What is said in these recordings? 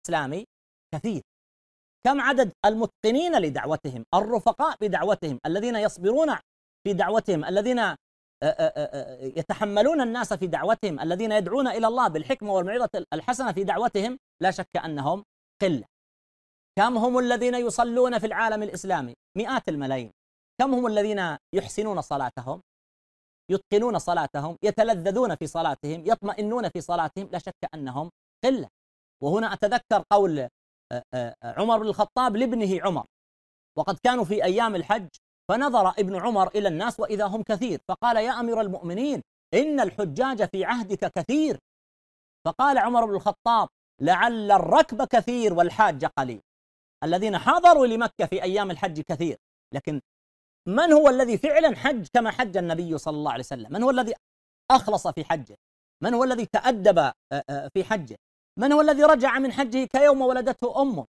الإسلامي كثير. كم عدد المتقنين لدعوتهم، الرفقاء بدعوتهم، الذين يصبرون في دعوتهم، الذين يتحملون الناس في دعوتهم، الذين يدعون إلى الله بالحكمة والموعظة الحسنة في دعوتهم، لا شك أنهم قلة. كم هم الذين يصلون في العالم الإسلامي؟ مئات الملايين. كم هم الذين يحسنون صلاتهم، يتقنون صلاتهم، يتلذذون في صلاتهم، يطمئنون في صلاتهم؟ لا شك أنهم قلة. وهنا أتذكر قول عمر بن الخطاب لابنه عمر، وقد كانوا في أيام الحج، فنظر ابن عمر إلى الناس وإذا هم كثير، فقال: يا أمير المؤمنين، إن الحجاج في عهدك كثير. فقال عمر بن الخطاب: لعل الركب كثير والحاج قليل. الذين حضروا لمكة في أيام الحج كثير، لكن من هو الذي فعلا حج كما حج النبي صلى الله عليه وسلم؟ من هو الذي أخلص في حجه؟ من هو الذي تأدب في حجه؟ من هو الذي رجع من حجه كيوم ولدته أمه؟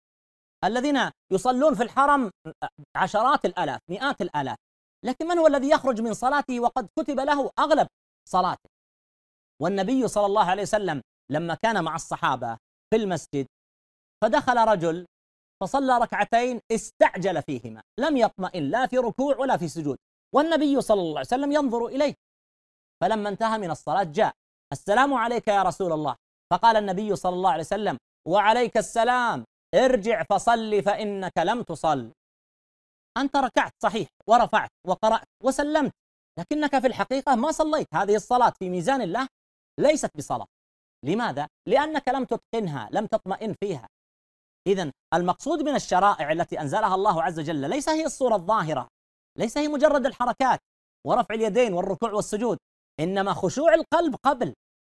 الذين يصلون في الحرم عشرات الآلاف، مئات الآلاف، لكن من هو الذي يخرج من صلاته وقد كتب له أغلب صلاته؟ والنبي صلى الله عليه وسلم لما كان مع الصحابة في المسجد، فدخل رجل فصلى ركعتين استعجل فيهما، لم يطمئن لا في ركوع ولا في سجود، والنبي صلى الله عليه وسلم ينظر إليه. فلما انتهى من الصلاة جاء: السلام عليك يا رسول الله. فقال النبي صلى الله عليه وسلم: وعليك السلام، ارجع فصل فإنك لم تصل. أنت ركعت صحيح ورفعت وقرأت وسلمت، لكنك في الحقيقة ما صليت. هذه الصلاة في ميزان الله ليست بصلاة. لماذا؟ لأنك لم تتقنها، لم تطمئن فيها. إذن المقصود من الشرائع التي أنزلها الله عز وجل ليس هي الصورة الظاهرة، ليس هي مجرد الحركات ورفع اليدين والركوع والسجود، إنما خشوع القلب قبل.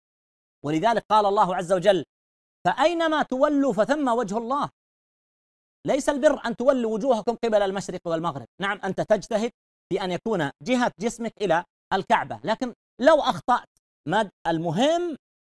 ولذلك قال الله عز وجل: فأينما تولوا فثم وجه الله. ليس البر أن تولوا وجوهكم قبل المشرق والمغرب، نعم أنت تجتهد في أن يكون جهة جسمك إلى الكعبة، لكن لو أخطأت المهم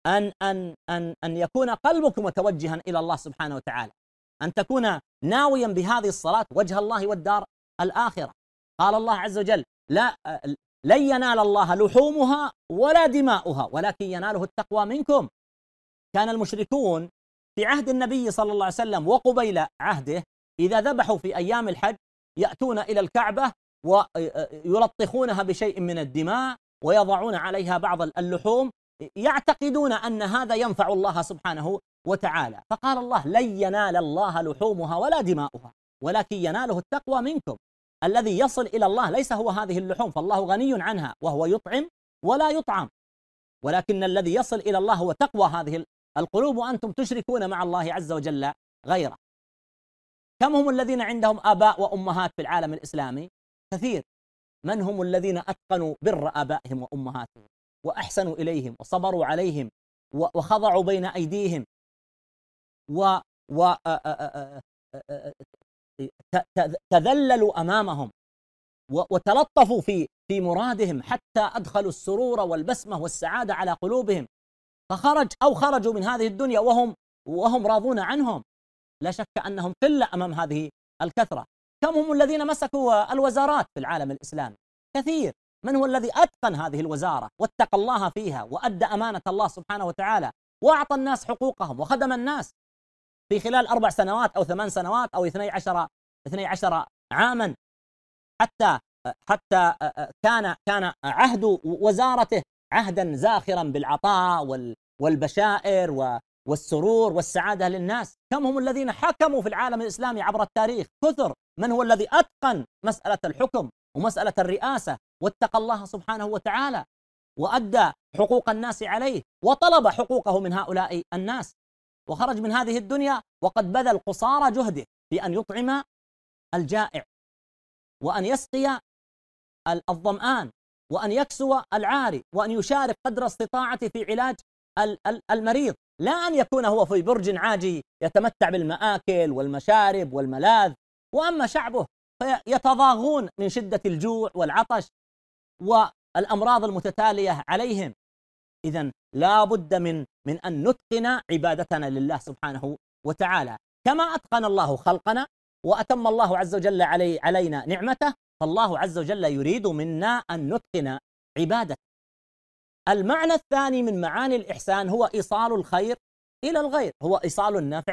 أن يكون قلبك متوجها إلى الله سبحانه وتعالى، أن تكون ناويا بهذه الصلاة وجه الله والدار الآخرة. قال الله عز وجل: لن ينال الله لحومها ولا دماؤها ولكن يناله التقوى منكم. كان المشركون في عهد النبي صلى الله عليه وسلم وقبيل عهده إذا ذبحوا في أيام الحج يأتون إلى الكعبة ويلطخونها بشيء من الدماء ويضعون عليها بعض اللحوم، يعتقدون أن هذا ينفع الله سبحانه وتعالى. فقال الله: لن ينال الله لحومها ولا دماؤها ولكن يناله التقوى منكم. الذي يصل إلى الله ليس هو هذه اللحوم، فالله غني عنها وهو يطعم ولا يطعم، ولكن الذي يصل إلى الله هو تقوى هذه القلوب، وأنتم تشركون مع الله عز وجل غيره. كم هم الذين عندهم آباء وأمهات في العالم الإسلامي؟ كثير. من هم الذين أتقنوا بر آبائهم وأمهاتهم وأحسنوا إليهم وصبروا عليهم وخضعوا بين أيديهم تذللوا أمامهم وتلطفوا في مرادهم حتى أدخلوا السرور والبسمة والسعادة على قلوبهم، خرجوا من هذه الدنيا وهم راضون عنهم. لا شك أنهم قلة أمام هذه الكثرة. كم هم الذين مسكوا الوزارات في العالم الإسلامي؟ كثير. من هو الذي أتقن هذه الوزارة واتقى الله فيها وأدى أمانة الله سبحانه وتعالى وأعطى الناس حقوقهم وخدم الناس في خلال 4 سنوات أو 8 سنوات أو 12 عاما، حتى كان عهد وزارته عهدا زاخرا بالعطاء والبشائر والسرور والسعادة للناس. كم هم الذين حكموا في العالم الإسلامي عبر التاريخ؟ كثر. من هو الذي أتقن مسألة الحكم ومسألة الرئاسة واتقى الله سبحانه وتعالى وأدى حقوق الناس عليه وطلب حقوقه من هؤلاء الناس، وخرج من هذه الدنيا وقد بذل قصارى جهده في أن يطعم الجائع وأن يسقي الظمآن وأن يكسو العاري وأن يشارك قدر استطاعته في علاج المريض، لا أن يكون هو في برج عاجي يتمتع بالمآكل والمشارب والملاذ، وأما شعبه فيتضاغون من شدة الجوع والعطش والأمراض المتتالية عليهم. إذن لا بد من أن نتقن عبادتنا لله سبحانه وتعالى كما أتقن الله خلقنا وأتم الله عز وجل علينا نعمته، فالله عز وجل يريد منا أن نتقن عبادته. المعنى الثاني من معاني الإحسان هو إيصال الخير إلى الغير، هو إيصال النفع